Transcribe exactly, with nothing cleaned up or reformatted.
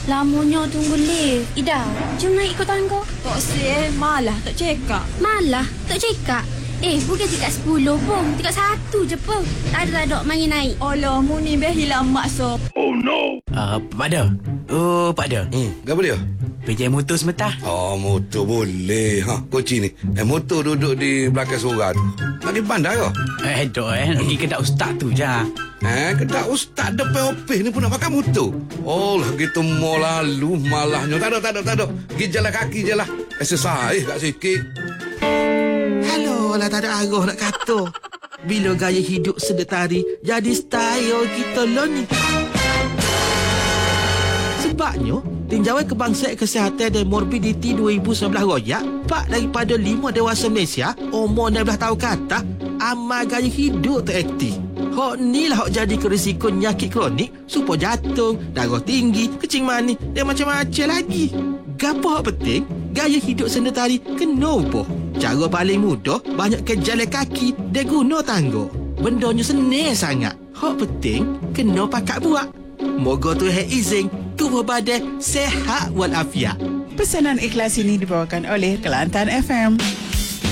Lamanya tunggu lift. Ida, jom naik ikut tangga. Tak sih, malah tak cekak. Malah, tak cekak. Eh, bukan tingkat sepuluh pun. Tingkat satu je pun. Tak ada, tak ada. Mari naik. Alah, mu ni beh hilang maksud. Oh no. Ah, uh, Pak Ada. Oh, Pak Ada. Hmm, apa dia? Pinjam motor sebentar. Oh, motor boleh. Ha, kunci ni. Eh, motor duduk di belakang surau tu. Nak pergi bandar ke? Eh, dok eh. Nak pergi kedai ustaz tu je. Eh, kedai ustaz depan opis ni pun nak pakai motor. Oh, lah gitu mau lalu malahnya. Tak ada, tak ada, tak ada. Pergi jalan kaki je lah. Exercise kat sikit. Halo lah, tak ada arah nak kata. Bila gaya hidup sedentari jadi style kita lo ni. Sebabnya, Tinjauan Kebangsaan Kesihatan dan Morbiditi dua ribu sembilan belas royak, empat daripada lima dewasa Malaysia umur enam belas tahun ke atas amal gaya hidup teraktif. Hak ni lah hak jadi kerisiko nyakit kronik, supaya jantung, darah tinggi, kencing manis dan macam-macam lagi. Gapo hak penting? Gaya hidup sedentari kena ubah. Cara paling mudah, banyakkan jalan kaki dan guna tangga. Bendanya senang sangat. Hak penting, kena pakat buat. Moga Tuhan izin, tubuh badan sehat walafiat. Pesanan ikhlas ini dibawakan oleh Kelantan F M.